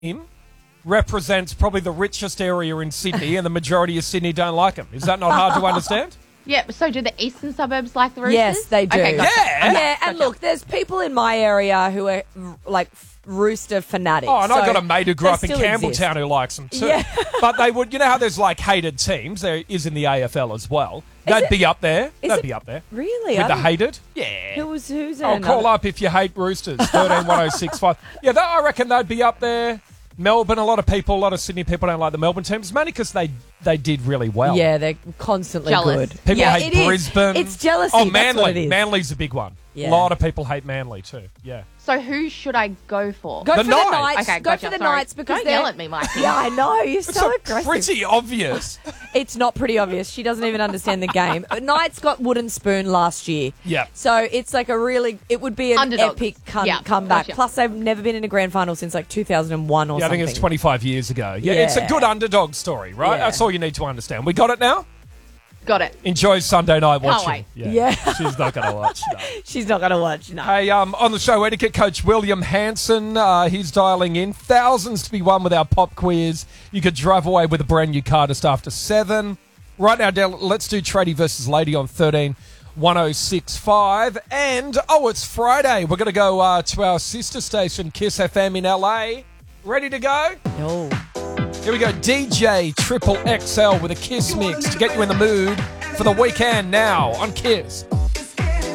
team represents probably the richest area in Sydney and the majority of Sydney don't like him. Is that not hard to understand? Yeah, so do the eastern suburbs like the Roosters? Yes, they do. Okay, gotcha. Yeah. And look, there's people in my area who are like Rooster fanatics. Oh, and I've so got a mate who grew they up in still Campbelltown exist. who likes them too. Yeah. But they would, you know how there's like hated teams? There is in the AFL as well. They'd be up there. They'd be up there. Really? With I the don't- hated? Yeah. Who's I'll in call another- up if you hate Roosters. 131065. Yeah, I reckon they'd be up there. Melbourne, a lot of Sydney people don't like the Melbourne teams, mainly because they did really well. Yeah, they're constantly Jealous. good. People yeah, hate it is. Brisbane. It's jealousy. Oh, That's Manly. what it is. Manly's a big one. Yeah. A lot of people hate Manly too. Yeah. So who should I go for? Go The for the Knights. Knights. Okay, Go gotcha, for the sorry. Knights because Don't they're... yell at me, Mikey. Yeah, I know. You're It's so aggressive. pretty obvious. It's not pretty obvious. She doesn't even understand the game. But Knights got wooden spoon last year. Yeah. So it's like it would be an Underdogs. epic Yeah, comeback. gotcha. Plus, they've never been in a grand final since like 2001 or Yeah, I something. think it's 25 years ago. Yeah, it's a Yeah. good underdog story, right? Yeah. That's all you need to understand. We got it now? Got it. Enjoy Sunday night watching. wait. Yeah. She's not going to watch. No. She's not going to watch, no. Hey, on the show, etiquette coach William Hanson, he's dialing in. Thousands to be won with our pop quiz. You could drive away with a brand new car just after 7. Right now, Dale, let's do Tradie versus Lady on 131065. And, it's Friday. We're going to go to our sister station, Kiss FM in LA. Ready to go? No. Here we go, DJ Triple XL with a Kiss mix to get you in the mood for the weekend now on Kiss.